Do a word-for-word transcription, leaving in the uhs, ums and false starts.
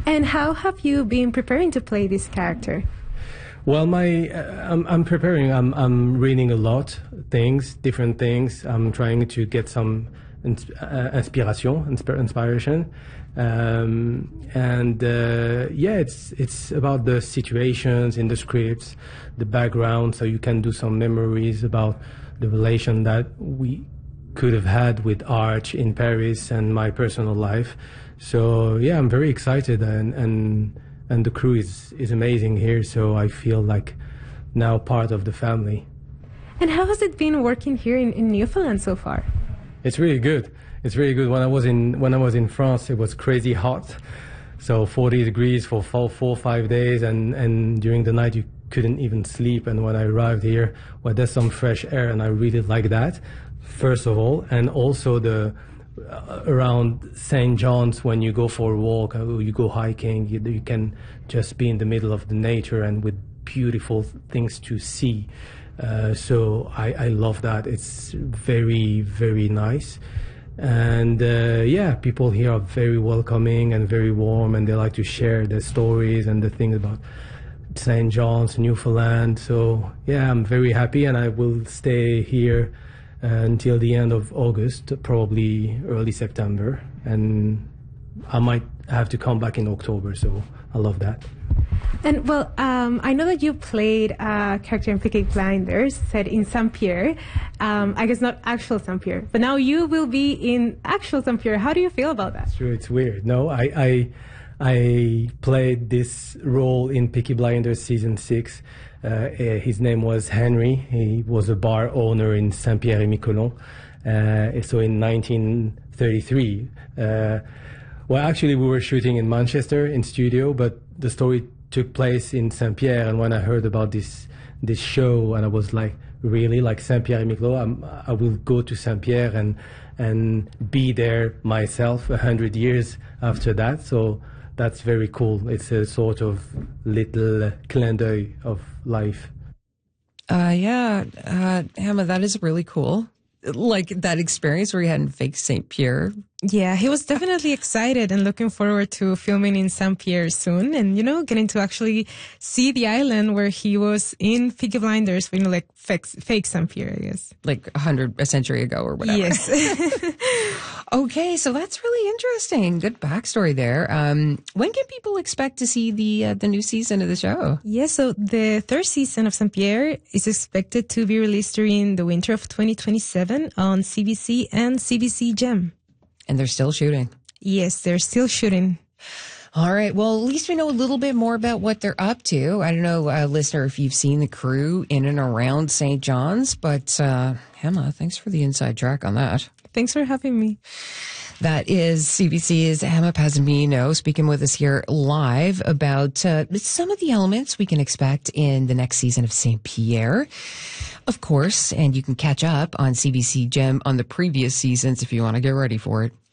And how have you been preparing to play this character? Well, my uh, I'm, I'm preparing. I'm I'm reading a lot, things, different things. I'm trying to get some ins- uh, inspiration, insp- inspiration, um, and uh, yeah, it's it's about the situations in the scripts, the background, so you can do some memories about the relation that we could have had with Arch in Paris and my personal life. So yeah, I'm very excited, and and. And the crew is, is amazing here, so I feel like now part of the family. And how has it been working here in, in Newfoundland so far? It's really good. It's really good. When I was in when I was in France, it was crazy hot, so forty degrees for four, four five days, and, and during the night you couldn't even sleep. And when I arrived here, well, there's some fresh air, and I really like that. First of all, and also the. Uh, around Saint John's, when you go for a walk or you go hiking, you, you can just be in the middle of the nature and with beautiful things to see. Uh, so I, I love that. It's very, very nice. And uh, yeah, people here are very welcoming and very warm, and they like to share their stories and the things about Saint John's, Newfoundland. So yeah, I'm very happy, and I will stay here until the end of August, probably early September, and I might have to come back in October, so I love that. And well, um, I know that you played a character in Peaky Blinders set in Saint-Pierre. Um, I guess not actual Saint-Pierre, but now you will be in actual Saint-Pierre. How do you feel about that? It's true, it's weird. No, I, I, I played this role in Peaky Blinders season six. Uh, his name was Henry. He was a bar owner in Saint-Pierre-et-Miquelon. Uh, so in nineteen thirty-three, uh, well, actually we were shooting in Manchester in studio, but the story took place in Saint-Pierre. And when I heard about this this show, and I was like, really, like Saint-Pierre-et-Miquelon, I'm, I will go to Saint-Pierre and and be there myself a hundred years after that. So that's very cool. It's a sort of little clin d'oeil of life. Uh, yeah, uh, Emma, that is really cool. Like that experience where you had in fake Saint Pierre. Yeah, he was definitely excited and looking forward to filming in Saint-Pierre soon, and, you know, getting to actually see the island where he was in Peaky Blinders, you know, like fake, fake Saint-Pierre, I guess. Like a hundred, a century ago or whatever. Yes. Okay, so that's really interesting. Good backstory there. Um, when can people expect to see the uh, the new season of the show? Yeah, so the third season of Saint-Pierre is expected to be released during the winter of twenty twenty-seven on C B C and C B C Gem. And they're still shooting? Yes, they're still shooting. All right. Well, at least we know a little bit more about what they're up to. I don't know, uh, listener, if you've seen the crew in and around Saint John's, but uh, Emma, thanks for the inside track on that. Thanks for having me. That is C B C's Emma Pazzimino speaking with us here live about uh, some of the elements we can expect in the next season of Saint-Pierre. Of course, and you can catch up on C B C Gem on the previous seasons if you want to get ready for it.